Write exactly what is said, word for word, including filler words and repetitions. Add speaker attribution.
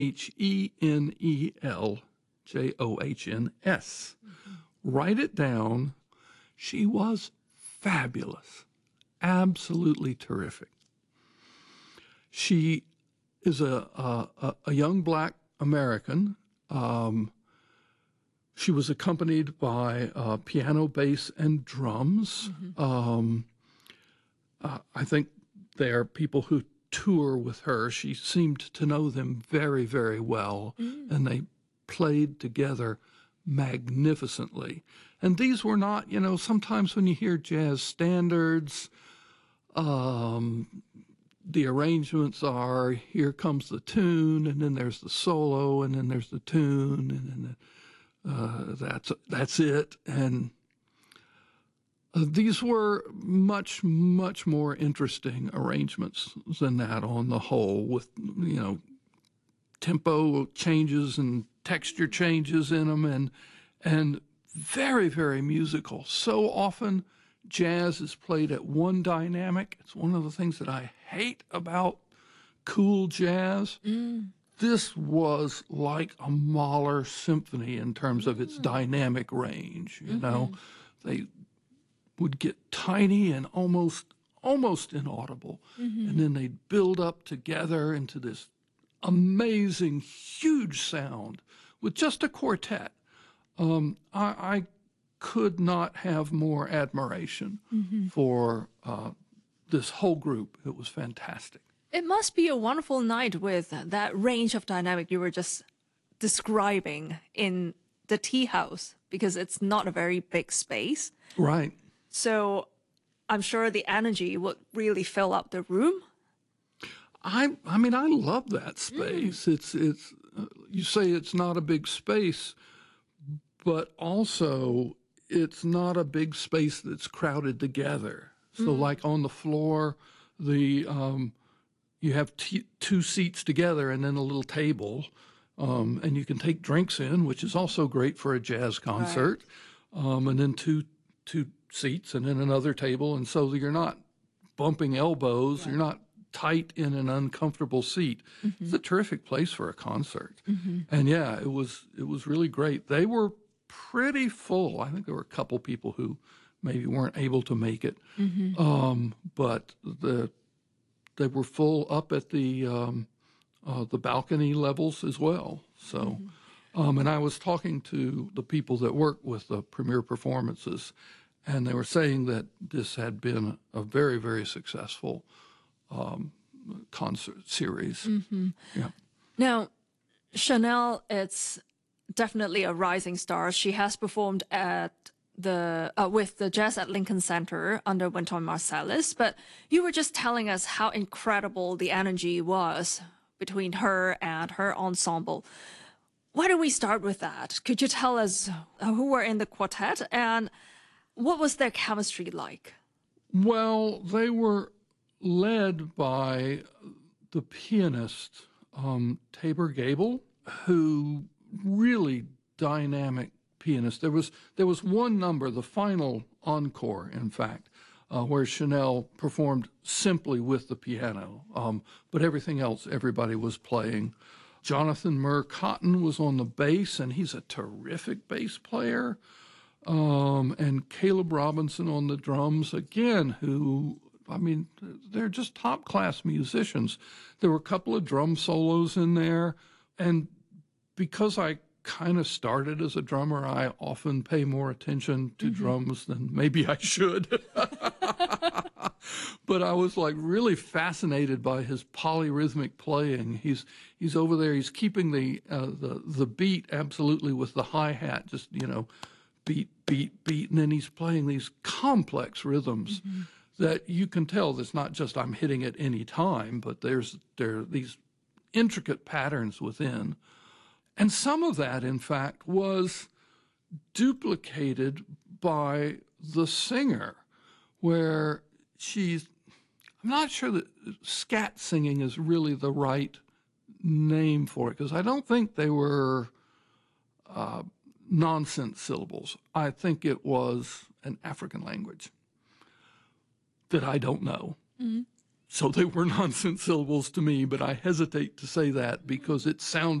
Speaker 1: H E N E L J O H N S. Mm-hmm. Write it down. She was fabulous, absolutely terrific. She is a, a, a young black American. Um, she was accompanied by uh, piano, bass, and drums. Mm-hmm. Um, uh, I think they are people who tour with her. She seemed to know them very, very well, mm. and they played together magnificently. And these were not, you know, sometimes when you hear jazz standards, um, the arrangements are, here comes the tune, and then there's the solo, and then there's the tune, and then the, uh, that's that's it. And uh, these were much, much more interesting arrangements than that on the whole, with, you know, tempo changes and texture changes in them, and and very, very musical. So often jazz is played at one dynamic. It's one of the things that I hate about cool jazz. Mm. This was like a Mahler symphony in terms of its dynamic range. You mm-hmm. know, they would get tiny and almost almost inaudible, mm-hmm. and then they'd build up together into this amazing, huge sound with just a quartet. Um, I, I could not have more admiration mm-hmm. for uh, this whole group. It was fantastic.
Speaker 2: It must be a wonderful night with that range of dynamic you were just describing in the tea house, because it's not a very big space.
Speaker 1: Right.
Speaker 2: So I'm sure the energy would really fill up the room.
Speaker 1: I I mean, I love that space. Mm. It's it's uh, you say it's not a big space, but also it's not a big space that's crowded together. So, mm. like on the floor, the um, you have t- two seats together and then a little table, um, and you can take drinks in, which is also great for a jazz concert. Right. Um, and then two two seats and then another table, and so you're not bumping elbows. Right. You're not tight in an uncomfortable seat. Mm-hmm. It's a terrific place for a concert. Mm-hmm. And yeah, it was it was really great. They were pretty full. I think there were a couple people who maybe weren't able to make it, mm-hmm. um, but the they were full up at the um, uh, the balcony levels as well. So, mm-hmm. um, and I was talking to the people that work with the Premier Performances, and they were saying that this had been a very, very successful Um, concert series.
Speaker 2: Mm-hmm.
Speaker 1: Yeah.
Speaker 2: Now, Chanel, it's definitely a rising star. She has performed at the uh, with the Jazz at Lincoln Center under Wynton Marsalis. But you were just telling us how incredible the energy was between her and her ensemble. Why don't we start with that? Could you tell us who were in the quartet and what was their chemistry like?
Speaker 1: Well, they were led by the pianist um, Tabor Gabel, who really dynamic pianist. There was there was one number, the final encore, in fact, uh, where Chanel performed simply with the piano, um, but everything else, everybody was playing. Jonathan Murr Cotton was on the bass, and he's a terrific bass player. Um, and Caleb Robinson on the drums, again, who I mean, they're just top-class musicians. There were a couple of drum solos in there, and because I kind of started as a drummer, I often pay more attention to mm-hmm. drums than maybe I should. But I was like really fascinated by his polyrhythmic playing. He's he's over there. He's keeping the uh, the the beat absolutely with the hi-hat, just you know, beat beat beat, and then he's playing these complex rhythms. Mm-hmm. That you can tell that's not just I'm hitting at any time, but there's there are these intricate patterns within. And some of that, in fact, was duplicated by the singer, where she's, I'm not sure that scat singing is really the right name for it, because I don't think they were uh, nonsense syllables. I think it was an African language that I don't know. Mm-hmm. So they were nonsense syllables to me, but I hesitate to say that because it sounds